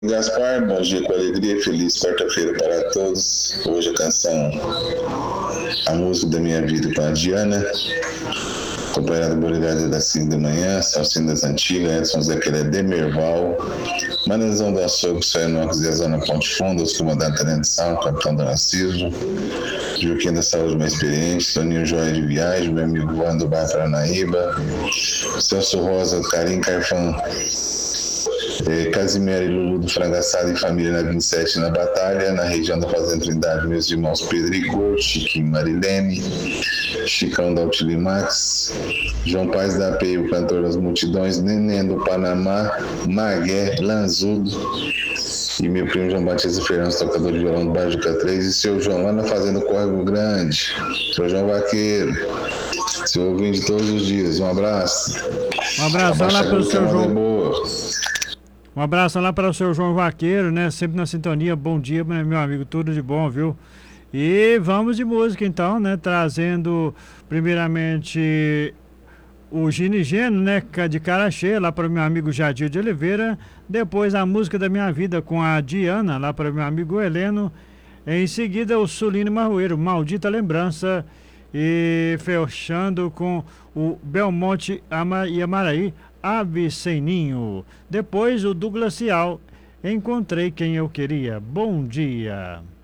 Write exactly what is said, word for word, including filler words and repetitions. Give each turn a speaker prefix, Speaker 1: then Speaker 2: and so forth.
Speaker 1: Gaspar, bom dia com alegria, feliz quarta-feira para todos. Hoje a canção A Música da Minha Vida com a Diana, acompanhada por Ligada das cinco da manhã, Salsinha das Antigas, Edson Zequeré Demerval, Manezão do Açougue, Soenox e a Zona Ponte Funda, os comandantes Tenente Sal, Capitão do Narciso, Juquinha da Saúde Mais Experiente, Soninho Joia de Viagem, meu amigo Juan do Bairro Paranaíba, Celso Rosa, Carim Carfã, É, Casimiro e Lulu do Frango Assado e Família na vinte e sete na Batalha, na região da Fazenda Trindade, meus irmãos Pedro e Gordo, Chiquinho e Marilene, Chicão da Utilimax, João Paz da A P, o cantor das multidões, Neném do Panamá, Magué, Lanzudo, e meu primo João Batista Fernandes, tocador de violão do bairro Juca três, e seu João lá na Fazenda Córrego Grande, seu João Vaqueiro, seu ouvinte de todos os dias, um abraço.
Speaker 2: Um abraço lá para o seu João.
Speaker 1: Boa.
Speaker 2: Um abraço lá para o seu João Vaqueiro, né? Sempre na sintonia. Bom dia, meu amigo. Tudo de bom, viu? E vamos de música então, né? Trazendo primeiramente o Ginigeno, né? De cara cheia, lá para o meu amigo Jadir de Oliveira. Depois a música da minha vida com a Diana, lá para o meu amigo Heleno. Em seguida o Sulino Marroeiro, Maldita Lembrança. E fechando com o Belmonte e Amaraí, Ave Sem Ninho. Depois o Douglas Cial, Encontrei Quem Eu Queria. Bom dia.